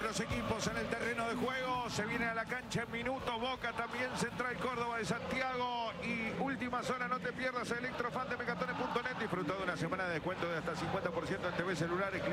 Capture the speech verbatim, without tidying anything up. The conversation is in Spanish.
los equipos en el terreno de juego. Se viene a la cancha en minutos. Boca también, Central Córdoba de Santiago. Y últimas horas, no te pierdas Electrofan de Megatones punto net. Disfruta de una semana de descuento de hasta cincuenta por ciento en T V celulares.